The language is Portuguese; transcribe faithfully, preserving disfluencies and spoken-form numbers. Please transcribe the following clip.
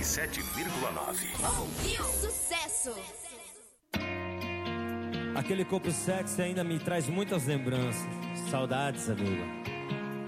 sete vírgula nove. Sucesso! Aquele corpo sexy ainda me traz muitas lembranças. Saudades, amigo.